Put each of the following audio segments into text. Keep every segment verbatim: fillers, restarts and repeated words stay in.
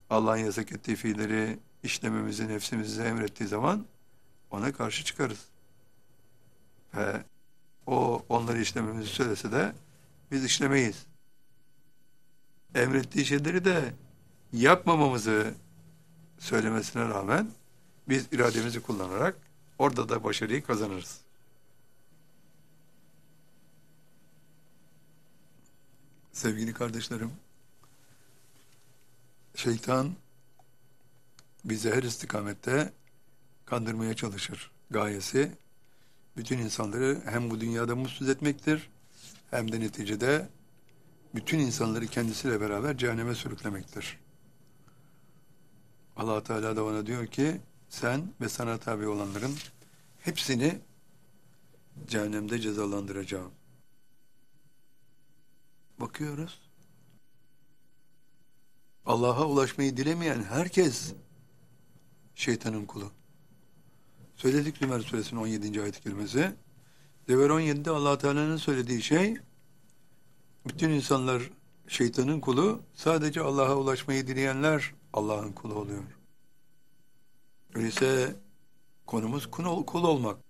Allah'ın yasak ettiği fiilleri işlememizi nefsimize emrettiği zaman ona karşı çıkarız. Ve o onları işlememizi söylese de biz işlemeyiz. Emrettiği şeyleri de yapmamamızı söylemesine rağmen biz irademizi kullanarak orada da başarıyı kazanırız. Sevgili kardeşlerim, şeytan bizi her istikamette kandırmaya çalışır. Gayesi bütün insanları hem bu dünyada mutsuz etmektir hem de neticede bütün insanları kendisiyle beraber cehenneme sürüklemektir. Allah Teala da ona diyor ki sen ve sana tabi olanların hepsini cehennemde cezalandıracağım. Bakıyoruz. Allah'a ulaşmayı dilemeyen herkes şeytanın kulu. Söyledik Zümer Suresinin on yedinci ayet-i kerimesi. Zümer on yedide Allah Teala'nın söylediği şey bütün insanlar şeytanın kulu, sadece Allah'a ulaşmayı dileyenler Allah'ın kulu oluyor. Öyleyse konumuz kul, kul olmak.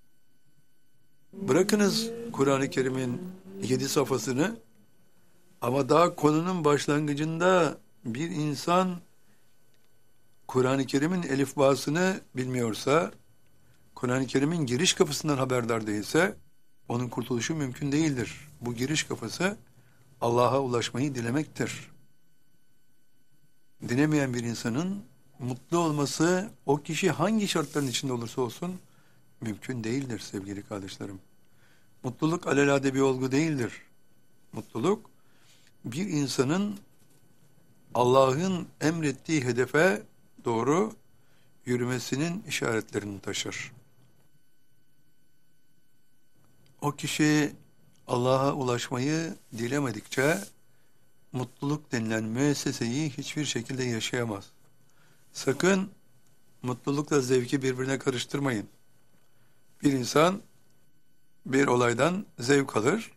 Bırakınız Kur'an-ı Kerim'in yedi safhasını, ama daha konunun başlangıcında bir insan Kur'an-ı Kerim'in elifbasını bilmiyorsa, Kur'an-ı Kerim'in giriş kapısından haberdar değilse, onun kurtuluşu mümkün değildir. Bu giriş kapısı Allah'a ulaşmayı dilemektir. Dilemeyen bir insanın mutlu olması, o kişi hangi şartların içinde olursa olsun mümkün değildir sevgili kardeşlerim. Mutluluk alelade bir olgu değildir. Mutluluk, bir insanın Allah'ın emrettiği hedefe doğru yürümesinin işaretlerini taşır. O kişi Allah'a ulaşmayı dilemedikçe mutluluk denilen müesseseyi hiçbir şekilde yaşayamaz. Sakın mutlulukla zevki birbirine karıştırmayın. Bir insan bir olaydan zevk alır.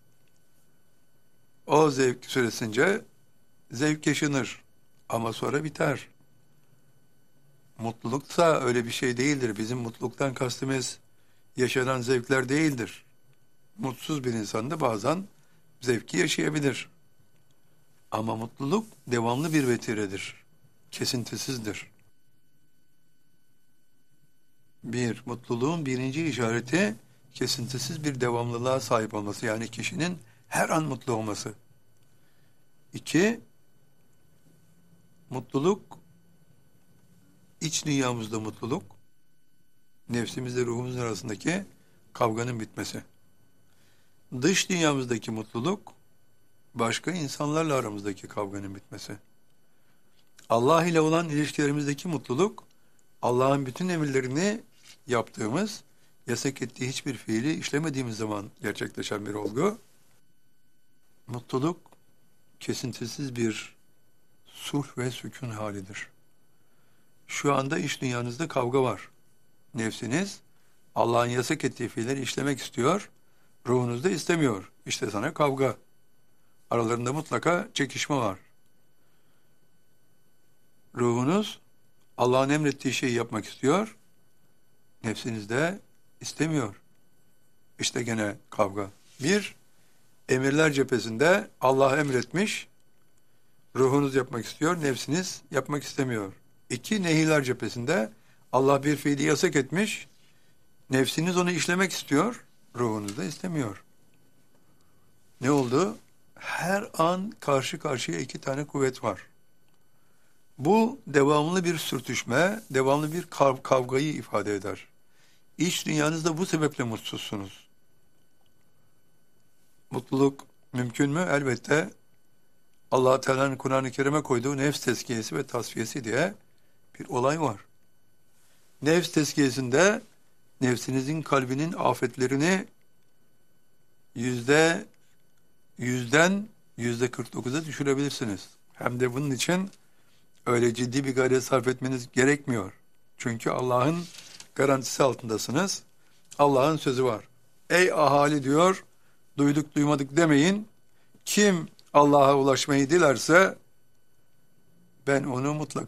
O zevk süresince zevk yaşanır ama sonra biter. Mutluluksa öyle bir şey değildir. Bizim mutluluktan kastımız yaşanan zevkler değildir. Mutsuz bir insan da bazen zevki yaşayabilir. Ama mutluluk devamlı bir vetiredir. Kesintisizdir. Bir, mutluluğun birinci işareti kesintisiz bir devamlılığa sahip olması. Yani kişinin her an mutlu olması. İki, mutluluk, iç dünyamızda mutluluk, nefsimizle ruhumuzun arasındaki kavganın bitmesi. Dış dünyamızdaki mutluluk, başka insanlarla aramızdaki kavganın bitmesi. Allah ile olan ilişkilerimizdeki mutluluk, Allah'ın bütün emirlerini yaptığımız, yasak ettiği hiçbir fiili işlemediğimiz zaman gerçekleşen bir olgu. Mutluluk, kesintisiz bir sulh ve sükun halidir. Şu anda iç dünyanızda kavga var. Nefsiniz, Allah'ın yasak ettiği fiilleri işlemek istiyor, ruhunuz da istemiyor. İşte sana kavga. Aralarında mutlaka çekişme var. Ruhunuz Allah'ın emrettiği şeyi yapmak istiyor, nefsiniz de istemiyor. İşte gene kavga. Bir, emirler cephesinde Allah emretmiş, ruhunuz yapmak istiyor, nefsiniz yapmak istemiyor. İki, nehiler cephesinde Allah bir fiili yasak etmiş, nefsiniz onu işlemek istiyor, ruhunuz da istemiyor. Ne oldu? Her an karşı karşıya iki tane kuvvet var. Bu devamlı bir sürtüşme, devamlı bir kav- kavgayı ifade eder. İç dünyanızda bu sebeple mutsuzsunuz. Mutluluk mümkün mü? Elbette. Allah Teala'nın Kur'an-ı Kerim'e koyduğu nefs tezkiyesi ve tasfiyesi diye bir olay var. Nefs tezkiyesinde nefsinizin kalbinin afetlerini yüzde yüzden yüzde kırk dokuza düşürebilirsiniz. Hem de bunun için öyle ciddi bir gayret sarf etmeniz gerekmiyor. Çünkü Allah'ın garantisi altındasınız. Allah'ın sözü var. Ey ahali diyor, duyduk duymadık demeyin. Kim Allah'a ulaşmayı dilerse ben onu mutlaka